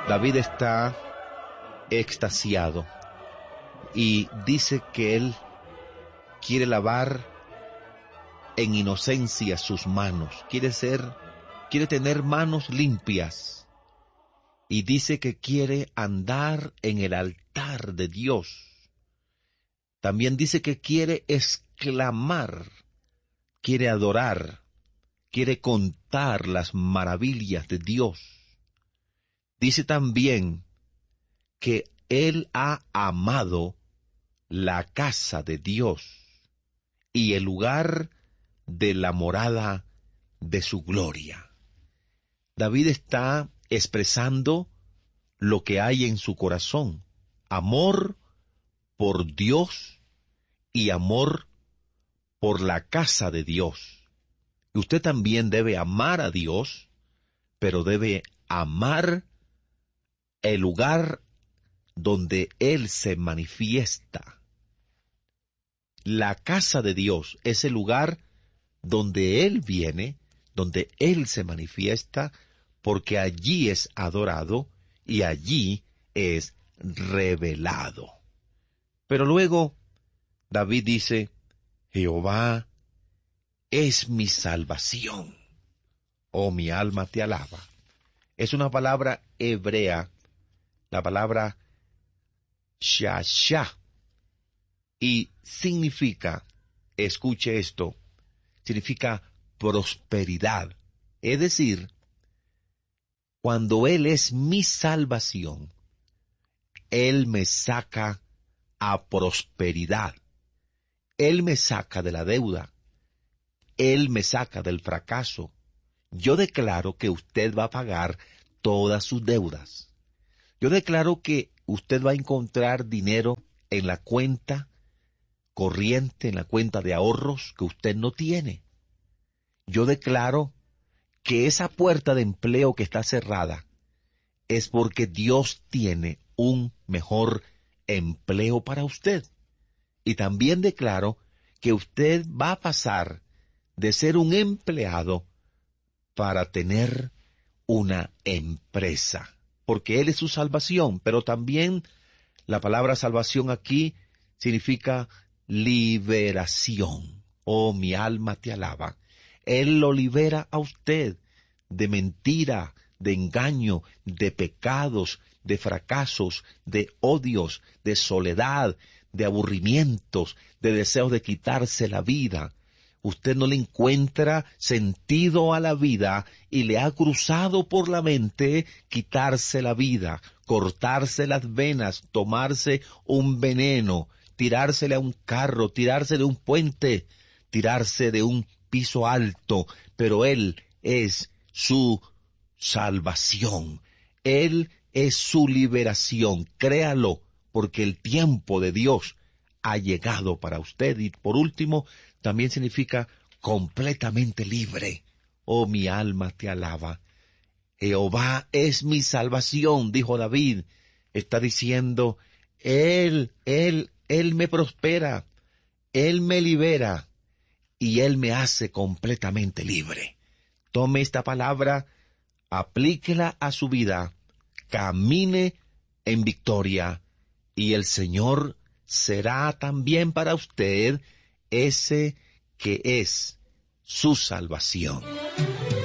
David está extasiado y dice que él quiere lavar en inocencia sus manos, quiere tener manos limpias, y dice que quiere andar en el altar de Dios. También dice que quiere exclamar, quiere adorar, quiere contar las maravillas de Dios. Dice también que él ha amado la casa de Dios y el lugar de la morada de su gloria. David está expresando lo que hay en su corazón: amor por Dios y amor por la casa de Dios. Y usted también debe amar a Dios, pero debe amar el lugar donde Él se manifiesta. La casa de Dios es el lugar donde Él viene, donde Él se manifiesta, porque allí es adorado y allí es revelado. Pero luego David dice: Jehová es mi salvación. Oh, mi alma te alaba. Es una palabra hebrea, la palabra shasha, y significa, escuche esto, significa prosperidad. Es decir, cuando Él es mi salvación, Él me saca a prosperidad. Él me saca de la deuda. Él me saca del fracaso. Yo declaro que usted va a pagar todas sus deudas. Yo declaro que usted va a encontrar dinero en la cuenta corriente, en la cuenta de ahorros que usted no tiene. Yo declaro que esa puerta de empleo que está cerrada es porque Dios tiene un mejor empleo para usted. Y también declaro que usted va a pasar de ser un empleado para tener una empresa, porque Él es su salvación. Pero también la palabra salvación aquí significa liberación. Oh, mi alma te alaba. Él lo libera a usted de mentira, de engaño, de pecados, de fracasos, de odios, de soledad, de aburrimientos, de deseos de quitarse la vida. Usted no le encuentra sentido a la vida y le ha cruzado por la mente quitarse la vida, cortarse las venas, tomarse un veneno, tirársele a un carro, tirarse de un puente, tirarse de un piso alto, pero Él es su salvación. Él es su liberación. Créalo, porque el tiempo de Dios ha llegado para usted. Y por último, también significa completamente libre. Oh, mi alma te alaba. Jehová es mi salvación, dijo David. Está diciendo, Él me prospera, Él me libera y Él me hace completamente libre. Tome esta palabra, aplíquela a su vida, camine en victoria, y el Señor será también para usted ese que es su salvación.